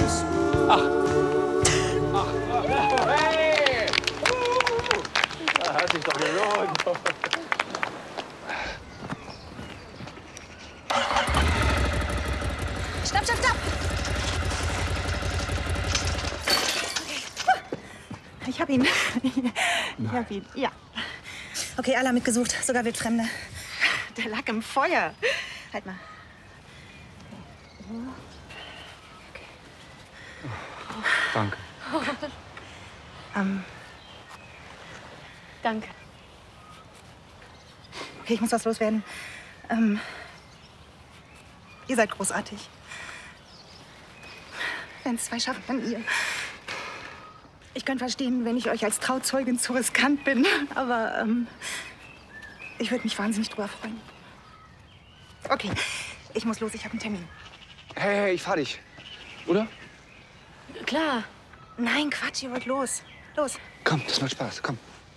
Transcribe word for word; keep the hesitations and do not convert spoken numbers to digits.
Ach. Ach. Hey! Das hat sich doch gelohnt. Stopp, stopp, stopp! Okay. Ich hab ihn. Ich hab ihn, ja. Okay, alle haben mitgesucht, sogar Wildfremde. Der lag im Feuer. Halt mal. Okay. Oh, danke. Ähm. Danke. Okay, ich muss was loswerden. Ähm. Ihr seid großartig. Wenn es zwei schaffen, dann ihr. Ich könnte verstehen, wenn ich euch als Trauzeugin zu riskant bin. Aber ähm, ich würde mich wahnsinnig drüber freuen. Okay, ich muss los, ich habe einen Termin. Hey, hey, ich fahr dich. Oder? Klar. Nein, Quatsch, ihr wollt los. Los. Komm, das macht Spaß. Komm.